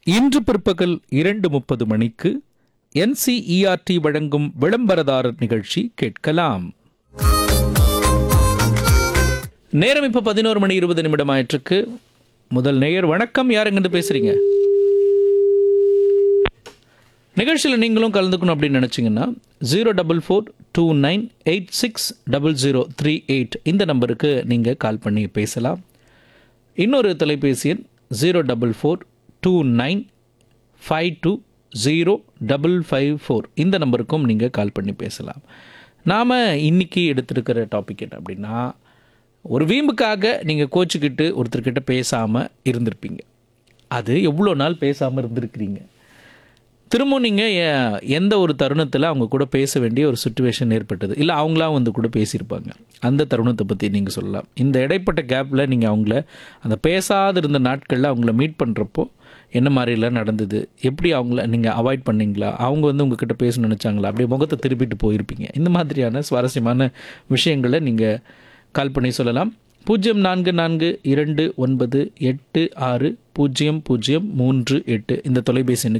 இன்று பிற்பகல் 2:30 மணிக்கு NCERT வழங்கும் விளம்பரதாரர் நிகழ்ச்சி கேட்கலாம். நேரம் இப்போ 11:20 ஆயிற்றுக்கு. முதல் நேயர் வணக்கம். யாருங்கிட்டு பேசுறீங்க? நிகழ்ச்சியில் நீங்களும் கலந்துக்கணும் அப்படின்னு நினச்சிங்கன்னா 04429860038 இந்த நம்பருக்கு நீங்கள் கால் பண்ணி பேசலாம். இன்னொரு தொலைபேசி எண் 04429520554 இந்த நம்பருக்கும் நீங்கள் கால் பண்ணி பேசலாம். நாம் இன்றைக்கி எடுத்துருக்கிற டாபிக் என்ன அப்படின்னா, ஒரு வீம்புக்காக நீங்கள் கோச்சிக்கிட்டு ஒருத்தர்கிட்ட பேசாமல் இருந்திருப்பீங்க. அது எவ்வளோ நாள் பேசாமல் இருந்திருக்கிறீங்க? திரும்பவும் நீங்கள் எந்த ஒரு தருணத்தில் அவங்க கூட பேச வேண்டிய ஒரு சுச்சுவேஷன் ஏற்பட்டது, இல்லை அவங்களாம் வந்து கூட பேசியிருப்பாங்க, அந்த தருணத்தை பற்றி நீங்கள் சொல்லலாம். இந்த இடைப்பட்ட கேப்பில் நீங்கள் அவங்கள அந்த பேசாத இருந்த நாட்களில் அவங்கள மீட் பண்ணுறப்போ என்ன மாதிரிலாம் நடந்தது, எப்படி அவங்கள நீங்கள் அவாய்ட் பண்ணிங்களா, அவங்க வந்து உங்ககிட்ட பேச நினச்சாங்களா, அப்படியே முகத்தை திருப்பிட்டு போயிருப்பீங்க. இந்த மாதிரியான சுவாரஸ்யமான விஷயங்களை நீங்கள் கால் பண்ணி சொல்லலாம். 044298600038 இந்த தொலைபேசி எண்ணுக்கு